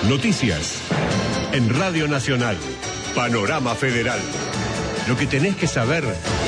Noticias. En Radio Nacional. Panorama Federal. Lo que tenés que saber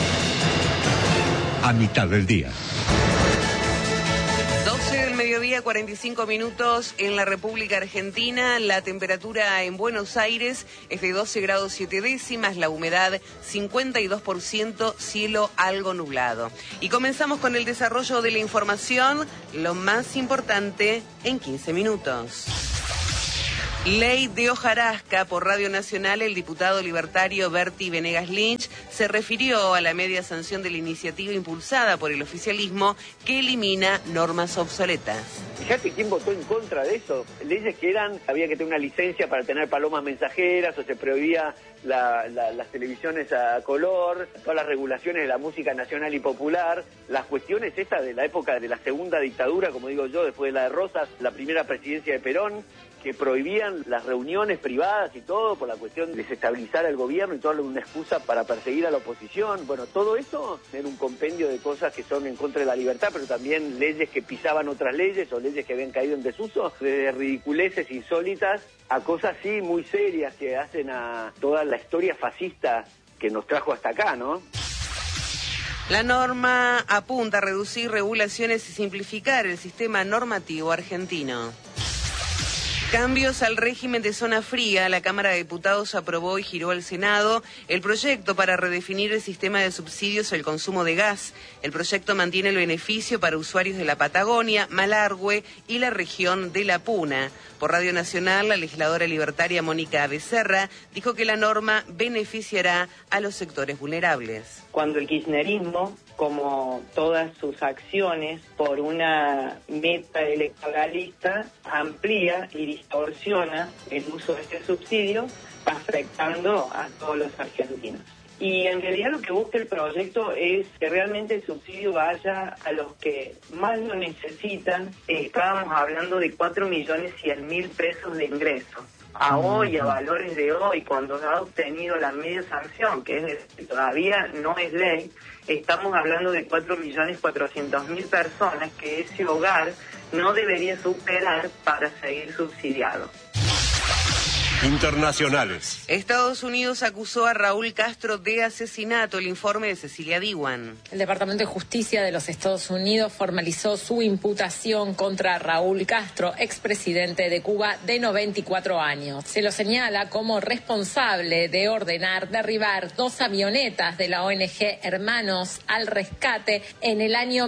a mitad del día. 12 del mediodía, 45 minutos en la República Argentina. La temperatura en Buenos Aires es de 12 grados 7 décimas, la humedad 52%, cielo algo nublado. Y comenzamos con el desarrollo de la información, lo más importante en 15 minutos. Ley de hojarasca. Por Radio Nacional, el diputado libertario Berti Venegas Lynch se refirió a la media sanción de la iniciativa impulsada por el oficialismo que elimina normas obsoletas. Fíjate quién votó en contra de eso. Leyes que había que tener una licencia para tener palomas mensajeras, o se prohibía las televisiones a color, todas las regulaciones de la música nacional y popular, las cuestiones estas de la época de la segunda dictadura, como digo yo, después de la de Rosas, la primera presidencia de Perón, que prohibían las reuniones privadas y todo por la cuestión de desestabilizar al gobierno y todo una excusa para perseguir a la oposición. Bueno, todo eso era un compendio de cosas que son en contra de la libertad, pero también leyes que pisaban otras leyes o leyes que habían caído en desuso, de ridiculeces insólitas a cosas sí muy serias que hacen a toda la historia fascista que nos trajo hasta acá, ¿no? La norma apunta a reducir regulaciones y simplificar el sistema normativo argentino. Cambios al régimen de zona fría. La Cámara de Diputados aprobó y giró al Senado el proyecto para redefinir el sistema de subsidios al consumo de gas. El proyecto mantiene el beneficio para usuarios de la Patagonia, Malargüe y la región de La Puna. Por Radio Nacional, la legisladora libertaria Mónica Becerra dijo que la norma beneficiará a los sectores vulnerables. Cuando el kirchnerismo, como todas sus acciones, por una meta electoralista, amplía y distorsiona el uso de este subsidio, afectando a todos los argentinos. Y en realidad lo que busca el proyecto es que realmente el subsidio vaya a los que más lo necesitan. Estábamos hablando de 4.100.000 pesos de ingreso. A hoy, a valores de hoy, cuando ha obtenido la media sanción, que todavía no es ley, estamos hablando de 4.400.000 personas que ese hogar no debería superar para seguir subsidiado. Internacionales. Estados Unidos acusó a Raúl Castro de asesinato. El informe de Cecilia Diwan. El Departamento de Justicia de los Estados Unidos formalizó su imputación contra Raúl Castro, expresidente de Cuba de 94 años. Se lo señala como responsable de ordenar derribar 2 avionetas de la ONG Hermanos al Rescate en el año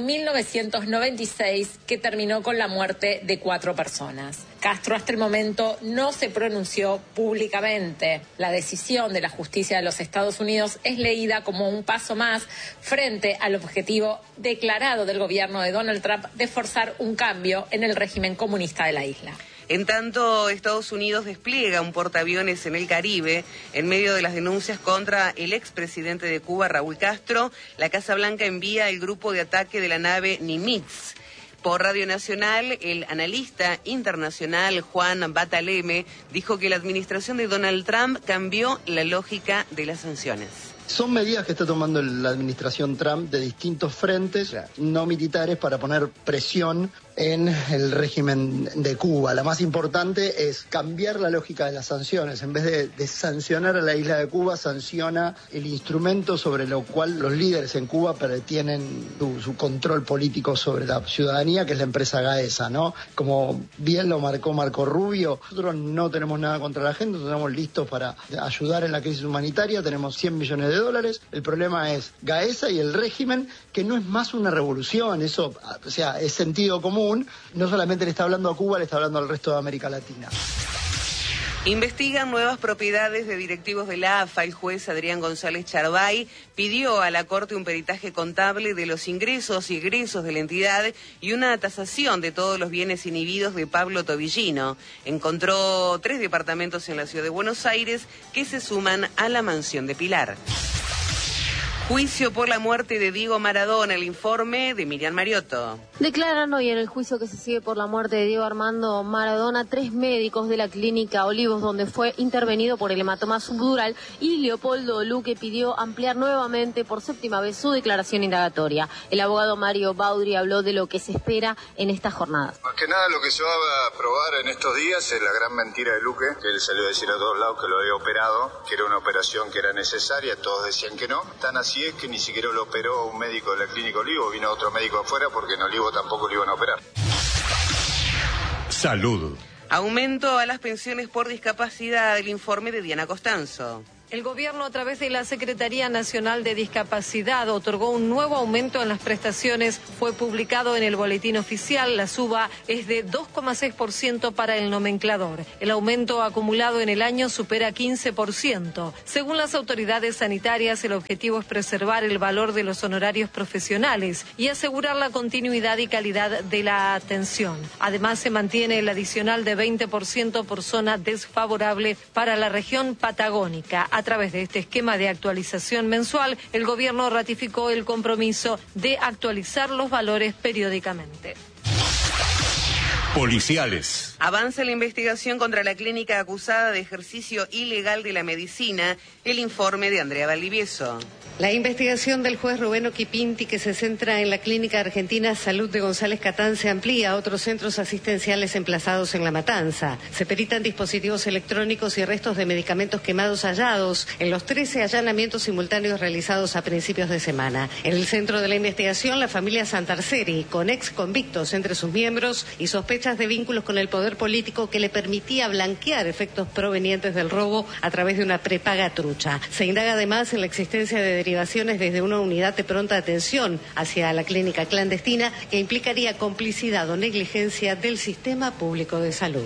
1996, que terminó con la muerte de 4 personas. Castro hasta el momento no se pronunció públicamente. La decisión de la justicia de los Estados Unidos es leída como un paso más frente al objetivo declarado del gobierno de Donald Trump de forzar un cambio en el régimen comunista de la isla. En tanto, Estados Unidos despliega un portaaviones en el Caribe en medio de las denuncias contra el expresidente de Cuba, Raúl Castro. La Casa Blanca envía el grupo de ataque de la nave Nimitz. Por Radio Nacional, el analista internacional Juan Bataleme dijo que la administración de Donald Trump cambió la lógica de las sanciones. Son medidas que está tomando la administración Trump de distintos frentes, no militares, para poner presión en el régimen de Cuba. La más importante es cambiar la lógica de las sanciones. En vez de sancionar a la isla de Cuba, sanciona el instrumento sobre lo cual los líderes en Cuba tienen su control político sobre la ciudadanía, que es la empresa Gaesa, ¿no? Como bien lo marcó Marco Rubio, nosotros no tenemos nada contra la gente, estamos listos para ayudar en la crisis humanitaria, tenemos $100 millones. El problema es Gaesa y el régimen, que no es más una revolución, eso, o sea, es sentido común. No solamente le está hablando a Cuba, le está hablando al resto de América Latina. Investigan nuevas propiedades de directivos de la AFA. El juez Adrián González Charbay pidió a la Corte un peritaje contable de los ingresos y egresos de la entidad y una tasación de todos los bienes inhibidos de Pablo Tobillino. Encontró 3 departamentos en la ciudad de Buenos Aires que se suman a la mansión de Pilar. Juicio por la muerte de Diego Maradona, el informe de Miriam Mariotto. Declaran hoy en el juicio que se sigue por la muerte de Diego Armando Maradona 3 médicos de la clínica Olivos, donde fue intervenido por el hematoma subdural, y Leopoldo Luque pidió ampliar nuevamente por 7ª vez su declaración indagatoria. El abogado Mario Baudri habló de lo que se espera en esta jornada. Más que nada lo que se va a probar en estos días es la gran mentira de Luque, que él salió a decir a todos lados que lo había operado, que era una operación que era necesaria, todos decían que no. Tan así es que ni siquiera lo operó un médico de la clínica Olivo, vino otro médico afuera porque en Olivo tampoco lo iban a operar. Salud. Aumento a las pensiones por discapacidad, el informe de Diana Costanzo. El gobierno, a través de la Secretaría Nacional de Discapacidad, otorgó un nuevo aumento en las prestaciones. Fue publicado en el boletín oficial. La suba es de 2,6% para el nomenclador. El aumento acumulado en el año supera 15%. Según las autoridades sanitarias, el objetivo es preservar el valor de los honorarios profesionales y asegurar la continuidad y calidad de la atención. Además, se mantiene el adicional de 20% por zona desfavorable para la región patagónica. A través de este esquema de actualización mensual, el gobierno ratificó el compromiso de actualizar los valores periódicamente. Policiales. Avanza la investigación contra la clínica acusada de ejercicio ilegal de la medicina, el informe de Andrea Valdivieso. La investigación del juez Rubén Oquipinti, que se centra en la Clínica Argentina Salud de González Catán, se amplía a otros centros asistenciales emplazados en La Matanza. Se peritan dispositivos electrónicos y restos de medicamentos quemados hallados en los 13 allanamientos simultáneos realizados a principios de semana. En el centro de la investigación, la familia Santarceri, con ex convictos entre sus miembros y sospechas de vínculos con el poder político que le permitía blanquear efectos provenientes del robo a través de una prepaga trucha. Se indaga además en la existencia de derivaciones desde una unidad de pronta atención hacia la clínica clandestina que implicaría complicidad o negligencia del sistema público de salud.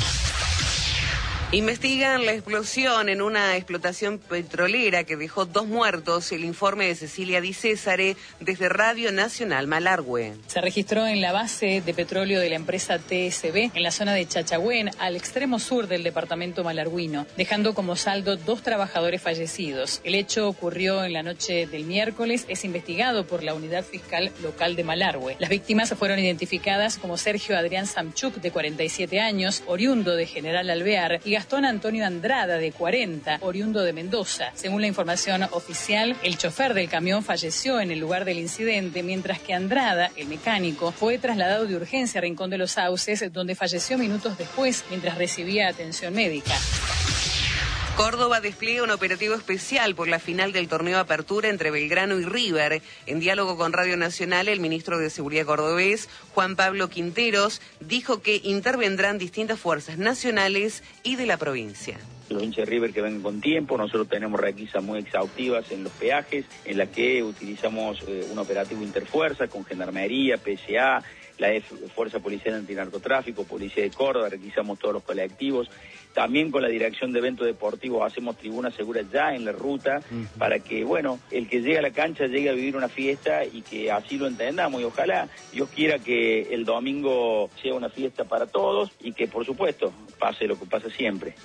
Investigan la explosión en una explotación petrolera que dejó 2 muertos, el informe de Cecilia Di Césare desde Radio Nacional Malargüe. Se registró en la base de petróleo de la empresa TSB en la zona de Chachagüén, al extremo sur del departamento malargüino, dejando como saldo 2 trabajadores fallecidos. El hecho ocurrió en la noche del miércoles, es investigado por la Unidad Fiscal Local de Malargüe. Las víctimas fueron identificadas como Sergio Adrián Samchuk, de 47 años, oriundo de General Alvear, y Gastón Antonio Andrada, de 40, oriundo de Mendoza. Según la información oficial, el chofer del camión falleció en el lugar del incidente, mientras que Andrada, el mecánico, fue trasladado de urgencia a Rincón de los Sauces, donde falleció minutos después mientras recibía atención médica. Córdoba despliega un operativo especial por la final del torneo Apertura entre Belgrano y River. En diálogo con Radio Nacional, el ministro de Seguridad cordobés, Juan Pablo Quinteros, dijo que intervendrán distintas fuerzas nacionales y de la provincia. Los hinchas de River que vengan con tiempo, nosotros tenemos requisas muy exhaustivas en los peajes, en la que utilizamos un operativo interfuerza con Gendarmería, PSA, la Fuerza Policial Antinarcotráfico, Policía de Córdoba, requisamos todos los colectivos. También con la Dirección de Eventos Deportivos hacemos tribuna segura ya en la ruta para que, bueno, el que llegue a la cancha llegue a vivir una fiesta y que así lo entendamos. Y ojalá Dios quiera que el domingo sea una fiesta para todos y que, por supuesto, pase lo que pasa siempre.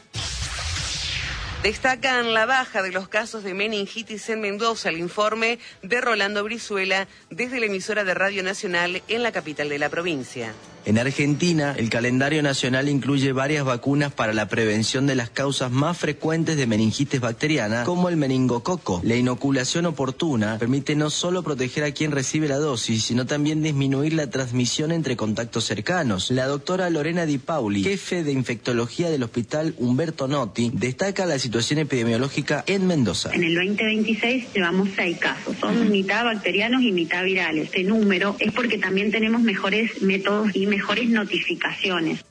Destacan la baja de los casos de meningitis en Mendoza, el informe de Rolando Brizuela desde la emisora de Radio Nacional en la capital de la provincia. En Argentina, el calendario nacional incluye varias vacunas para la prevención de las causas más frecuentes de meningitis bacteriana, como el meningococo. La inoculación oportuna permite no solo proteger a quien recibe la dosis, sino también disminuir la transmisión entre contactos cercanos. La doctora Lorena Di Pauli, jefe de infectología del Hospital Humberto Notti, destaca la situación epidemiológica en Mendoza. En el 2026 llevamos 6 casos, son mitad bacterianos y mitad virales. Este número es porque también tenemos mejores métodos y mejores notificaciones.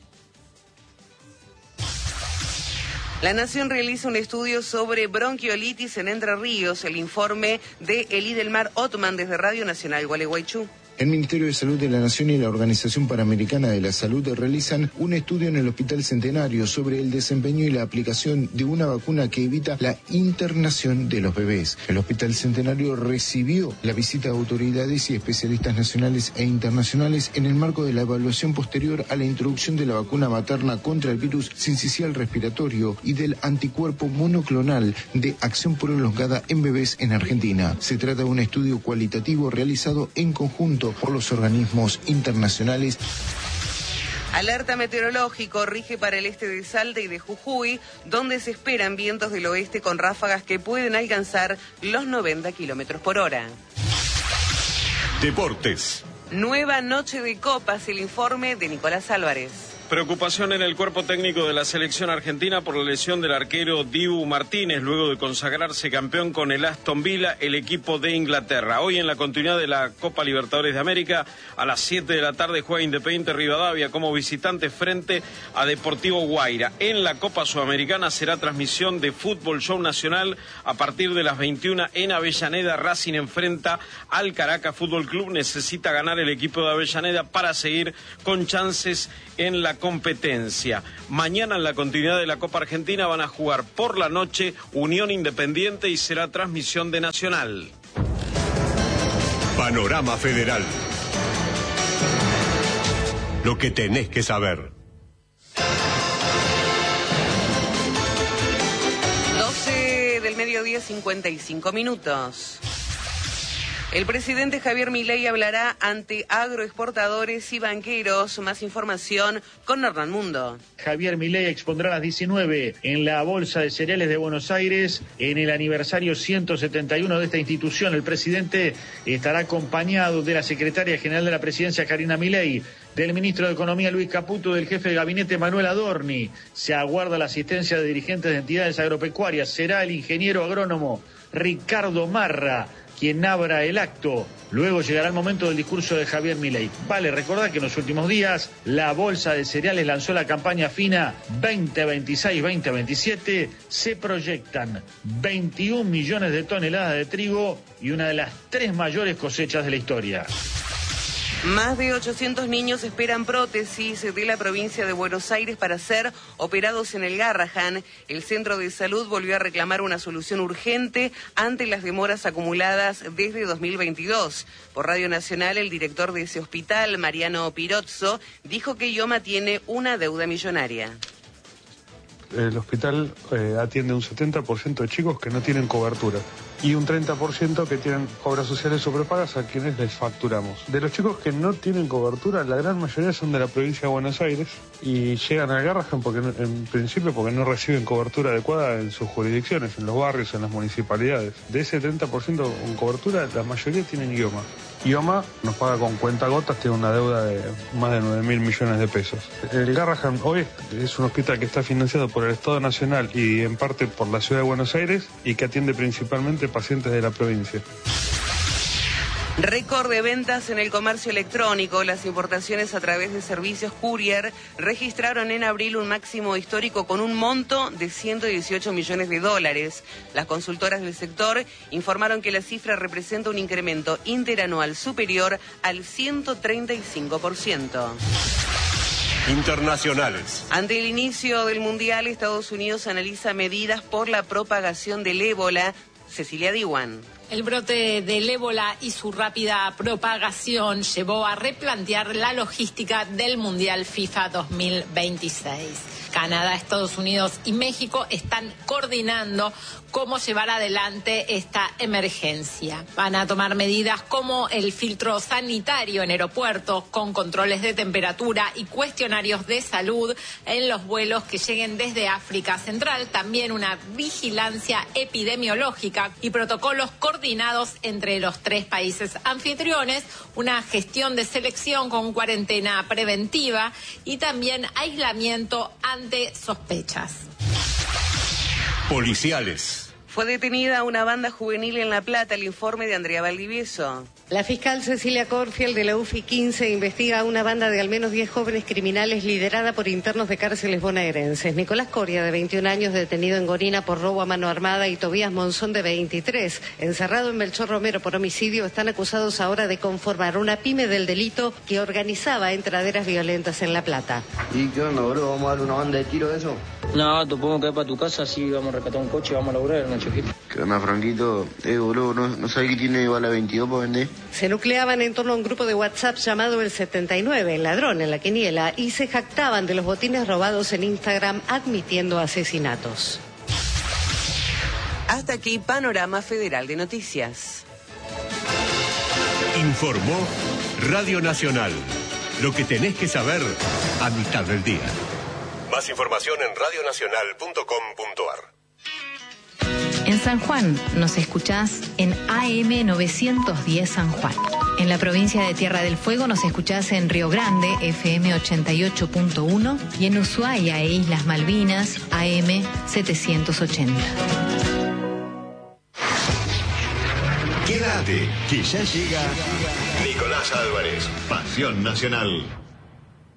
La Nación realiza un estudio sobre bronquiolitis en Entre Ríos, el informe de Elidelmar Otman desde Radio Nacional Gualeguaychú. El Ministerio de Salud de la Nación y la Organización Panamericana de la Salud realizan un estudio en el Hospital Centenario sobre el desempeño y la aplicación de una vacuna que evita la internación de los bebés. El Hospital Centenario recibió la visita de autoridades y especialistas nacionales e internacionales en el marco de la evaluación posterior a la introducción de la vacuna materna contra el virus sincicial respiratorio y del anticuerpo monoclonal de acción prolongada en bebés en Argentina. Se trata de un estudio cualitativo realizado en conjunto por los organismos internacionales. Alerta meteorológico rige para el este de Salta y de Jujuy, donde se esperan vientos del oeste con ráfagas que pueden alcanzar los 90 kilómetros por hora. Deportes. Nueva noche de copas, el informe de Nicolás Álvarez. Preocupación en el cuerpo técnico de la selección argentina por la lesión del arquero Dibu Martínez, luego de consagrarse campeón con el Aston Villa, el equipo de Inglaterra. Hoy, en la continuidad de la Copa Libertadores de América, a las 7 de la tarde juega Independiente Rivadavia como visitante frente a Deportivo Guaira. En la Copa Sudamericana será transmisión de Fútbol Show Nacional a partir de las 21 en Avellaneda. Racing enfrenta al Caracas Fútbol Club. Necesita ganar el equipo de Avellaneda para seguir con chances en la competencia. Mañana, en la continuidad de la Copa Argentina, van a jugar por la noche Unión Independiente y será transmisión de Nacional. Panorama Federal. Lo que tenés que saber. 12 del mediodía, 55 minutos. El presidente Javier Milei hablará ante agroexportadores y banqueros. Más información con Hernán Mundo. Javier Milei expondrá a las 19 en la Bolsa de Cereales de Buenos Aires en el aniversario 171 de esta institución. El presidente estará acompañado de la secretaria general de la presidencia, Karina Milei, del ministro de Economía, Luis Caputo, del jefe de gabinete, Manuel Adorni. Se aguarda la asistencia de dirigentes de entidades agropecuarias. Será el ingeniero agrónomo Ricardo Marra quien abra el acto. Luego llegará el momento del discurso de Javier Milei. Vale recordar que en los últimos días la Bolsa de Cereales lanzó la campaña FINA 2026-2027. Se proyectan 21 millones de toneladas de trigo y una de las 3 mayores cosechas de la historia. Más de 800 niños esperan prótesis de la provincia de Buenos Aires para ser operados en el Garrahan. El centro de salud volvió a reclamar una solución urgente ante las demoras acumuladas desde 2022. Por Radio Nacional, el director de ese hospital, Mariano Pirozzo, dijo que IOMA tiene una deuda millonaria. El hospital atiende un 70% de chicos que no tienen cobertura y un 30% que tienen obras sociales o prepagas a quienes les facturamos. De los chicos que no tienen cobertura, la gran mayoría son de la provincia de Buenos Aires y llegan al Garrahan en principio porque no reciben cobertura adecuada en sus jurisdicciones, en los barrios, en las municipalidades. De ese 30% con cobertura, la mayoría tienen IOMA. IOMA nos paga con cuentagotas, tiene una deuda de más de 9.000 millones de pesos. El Garrahan hoy es un hospital que está financiado por el Estado Nacional y en parte por la Ciudad de Buenos Aires y que atiende principalmente pacientes de la provincia. Récord de ventas en el comercio electrónico. Las importaciones a través de servicios courier registraron en abril un máximo histórico con un monto de $118 millones. Las consultoras del sector informaron que la cifra representa un incremento interanual superior al 135%. Internacionales. Ante el inicio del Mundial, Estados Unidos analiza medidas por la propagación del ébola. Cecilia Diwan. El brote del ébola y su rápida propagación llevó a replantear la logística del Mundial FIFA 2026. Canadá, Estados Unidos y México están coordinando cómo llevar adelante esta emergencia. Van a tomar medidas como el filtro sanitario en aeropuertos, con controles de temperatura y cuestionarios de salud en los vuelos que lleguen desde África Central. También una vigilancia epidemiológica y protocolos coordinados entre los 3 países anfitriones, una gestión de selección con cuarentena preventiva y también aislamiento ante sospechas. Policiales. Fue detenida una banda juvenil en La Plata. El informe de Andrea Valdivieso. La fiscal Cecilia Corfield de la UFI 15 investiga a una banda de al menos 10 jóvenes criminales liderada por internos de cárceles bonaerenses. Nicolás Coria, de 21 años, detenido en Gorina por robo a mano armada, y Tobías Monzón, de 23, encerrado en Melchor Romero por homicidio, están acusados ahora de conformar una pyme del delito que organizaba entraderas violentas en La Plata. ¿Y qué onda, boludo? ¿Vamos a dar una banda de tiro de eso? No, te podemos caer para tu casa, así vamos a rescatar un coche y vamos a laburar, ¿no, chiquito? ¿Qué onda, Franquito? Boludo, ¿no sabés que tiene igual a 22 para vender? Se nucleaban en torno a un grupo de WhatsApp llamado El 79, el ladrón en la quiniela, y se jactaban de los botines robados en Instagram, admitiendo asesinatos. Hasta aquí Panorama Federal de Noticias. Informó Radio Nacional. Lo que tenés que saber a mitad del día. Más información en radionacional.com.ar. En San Juan nos escuchás en AM 910 San Juan. En la provincia de Tierra del Fuego nos escuchás en Río Grande, FM 88.1, y en Ushuaia e Islas Malvinas, AM 780. Quédate, que ya llega Nicolás Álvarez, Pasión Nacional.